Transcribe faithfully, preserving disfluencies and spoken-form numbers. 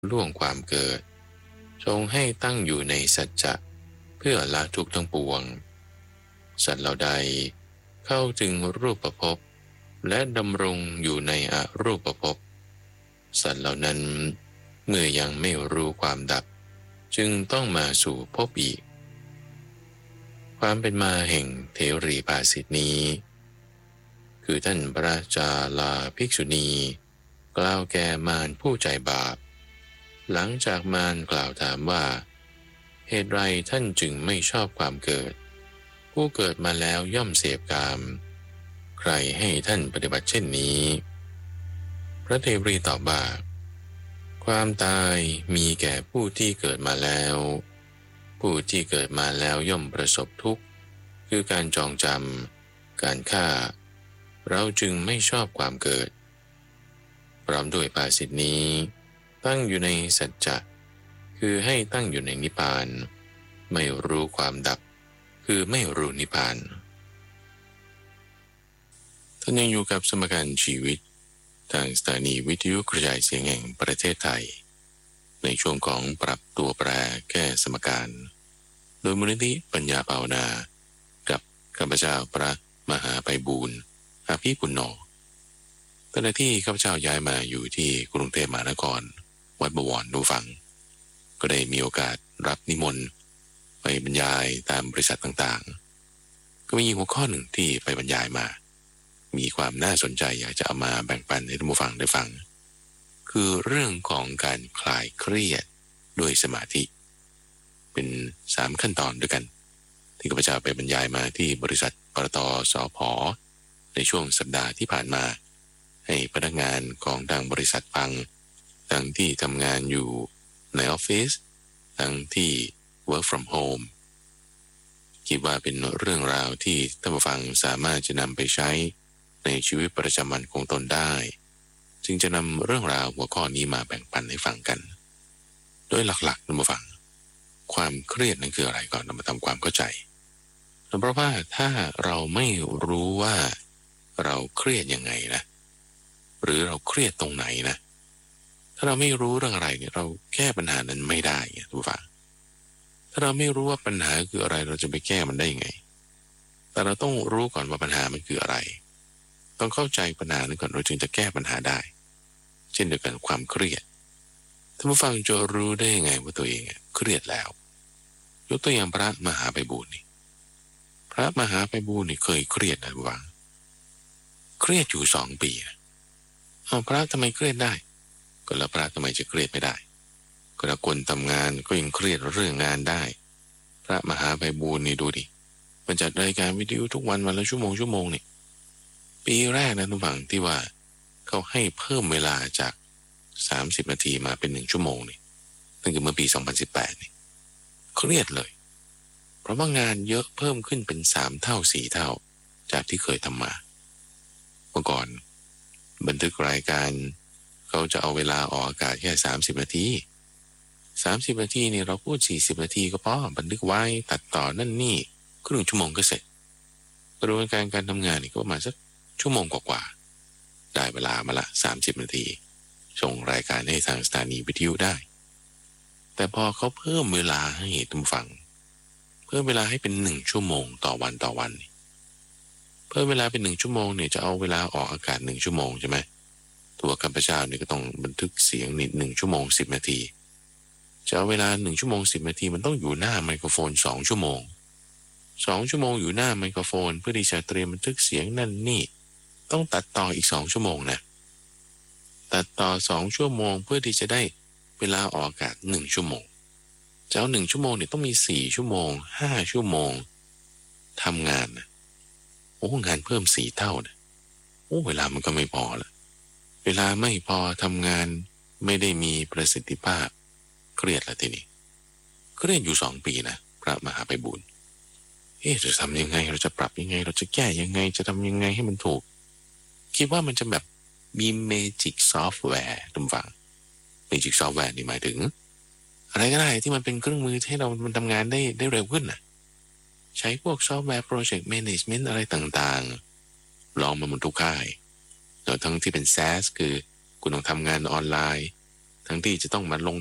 ล่วงความเกิดทรงให้ตั้งอยู่ในสัจจะเพื่อละทุกข์ทั้งปวงสัตว์เหล่าใดเข้าถึงรูปภพและดำรงอยู่ในอรูปภพสัตว์เหล่านั้นเมื่อยังไม่รู้ความดับจึงต้องมาสู่ภพอีกความเป็นมาแห่งเถรีภาสิทธินี้คือท่านพระจาลาภิกษุณีกล่าวแก่มารผู้ใจบาปหลังจากมารกล่าวถามว่าเหตุไรท่านจึงไม่ชอบความเกิดผู้เกิดมาแล้วย่อมเสพกามใครให้ท่านปฏิบัติเช่นนี้พระเทรีตอบว่าความตายมีแก่ผู้ที่เกิดมาแล้วผู้ที่เกิดมาแล้วย่อมประสบทุกข์คือการจองจำการฆ่าเราจึงไม่ชอบความเกิดพร้อมด้วยภาษิตนี้ตั้งอยู่ในสัจจะคือให้ตั้งอยู่ในนิพพานไม่รู้ความดับคือไม่รู้นิพพานท่านยังอยู่กับสมการชีวิตทางสถานีวิทยุกระจายเสียงแห่งประเทศไทยในช่วงของปรับตัวแปรแก้สมการโดยมูลนิธิปัญญาภาวนากับข้าพเจ้าพระมหาไพบูลย์อภิปุณโญตอนที่ข้าพเจ้าย้ายมาอยู่ที่กรุงเทพมหานครวัดบวรดูฟังก็ได้มีโอกาสรับนิมนต์ไปบรรยายตามบริษัทต่างๆก็มีหัวข้อหนึ่งที่ไปบรรยายมามีความน่าสนใจอยากจะเอามาแบ่งปันให้ท่านผู้ฟังได้ฟังคือเรื่องของการคลายเครียดด้วยสมาธิเป็นสามขั้นตอนด้วยกันที่ข้าพเจ้าไปบรรยายมาที่บริษัทปตท.สผ.ในช่วงสัปดาห์ที่ผ่านมาให้พนักงานของทางบริษัทฟังทั้งที่ทำงานอยู่ในออฟฟิศทั้งที่ work from home คิดว่าเป็นเรื่องราวที่ท่านผู้ฟังสามารถจะนำไปใช้ในชีวิตประจำวันของตนได้จึงจะนำเรื่องราวหัวข้อนี้มาแบ่งปันให้ฟังกันโดยหลักๆท่านผู้ฟังความเครียดนั้นคืออะไรก่อนเรามาทำความเข้าใจเพราะว่าถ้าเราไม่รู้ว่าเราเครียดยังไงนะหรือเราเครียดตรงไหนนะถ้าเราไม่รู้เรื่องอะไรเนี่ยเราแก้ปัญหานั้นไม่ได้ไงทุกฝั่งถ้าเราไม่รู้ว่าปัญหาคืออะไรเราจะไปแก้มันได้ยังไงแต่เราต้องรู้ก่อนว่าปัญหามันคืออะไรต้องเข้าใจปัญหานั้นก่อนเราจึงจะแก้ปัญหาได้เช่นเดียวกันความเครียดท่านผู้ฟังจะรู้ได้ยังไงว่าตัวเองเครียดแล้วยกตัวอย่างพระมหาไพบูลย์นี่พระมหาไพบูลย์นี่เคยเครียดนะทุกฝั่งเครียดอยู่สองปีเอาพระทำไมเครียดได้ก็แล้วพระทำไมจะเครียดไม่ได้ก็แล้วคนทำงานก็ยังเครียดเรื่องงานได้พระมหาไพบูลย์นี่ดูดิมันจัดรายการวิทยุทุกวันวันละชั่วโมงชั่วโมงนี่ปีแรกนะทุกฝั่งที่ว่าเขาให้เพิ่มเวลาจากสามสิบนาทีมาเป็นหนึ่งชั่วโมงนี่ตั้งแต่เมื่อปีสองพันสิบแปดนี่เครียดเลยเพราะว่างานเยอะเพิ่มขึ้นเป็นสามเท่าสี่เท่าจากที่เคยทำมาเมื่อก่อนบันทึกรายการเขาจะเอาเวลาออกอากาศแค่สามสิบนาทีสามสิบนาทีนี่เราพูดสี่สิบนาทีก็พอบันทึกไว้ตัดต่อนั่นนี่ครึ่งชั่วโมงก็เสร็จกระบวนการการทำงานนี่ก็ประมาณสักชั่วโมงกว่าๆได้เวลามาละสามสิบนาทีส่งรายการให้ทางสถานีวิทยุได้แต่พอเขาเพิ่มเวลาให้ท่านฟังเพิ่มเวลาให้เป็นหนึ่งชั่วโมงต่อวันต่อวันเพิ่มเวลาเป็นหนึ่งชั่วโมงเนี่ยจะเอาเวลาออกอากาศหนึ่งชั่วโมงใช่ไหมตัวข้าพเจ้าเนี่ยก็ต้องบันทึกเสียงนิดหนึ่งชั่วโมงสิบนาทีจะเอาเวลาหนึ่งชั่วโมงสิบนาทีมันต้องอยู่หน้าไมโครโฟนสองชั่วโมงสองชั่วโมงอยู่หน้าไมโครโฟนเพื่อที่จะเตรียมบันทึกเสียงนั่นนี่ต้องตัดต่ออีกสองชั่วโมงนะตัดต่อสองชั่วโมงเพื่อที่จะได้เวลาออกอากาศหนึ่งชั่วโมงจะเอาหนึ่งชั่วโมงเนี่ยต้องมีสี่ชั่วโมงห้าชั่วโมงทำงานนะโอ้งานเพิ่มสี่เท่านะโอ้เวลามันก็ไม่พอละเวลาไม่พอทำงานไม่ได้มีประสิทธิภาพเครียดละทีนี้เครียดอยู่สองปีนะพระมหาไพบูลย์เอ๊ะจะทำยังไงเราจะปรับยังไงเราจะแก้ยังไงจะทำยังไงให้มันถูกคิดว่ามันจะแบบมีเมจิกซอฟต์แวร์ทุกฝั่งเมจิกซอฟต์แวร์นี่หมายถึงอะไรก็ได้ที่มันเป็นเครื่องมือให้เรามันทำงานได้ได้เร็วขึ้นนะใช้พวกซอฟต์แวร์โปรเจกต์แมเนจเมนต์อะไรต่างๆลองมาหมดทุกค่ายแล้วทั้งที่เป็น แซส คือคุณต้องทำงานออนไลน์ททั้งที่จะต้องมาลง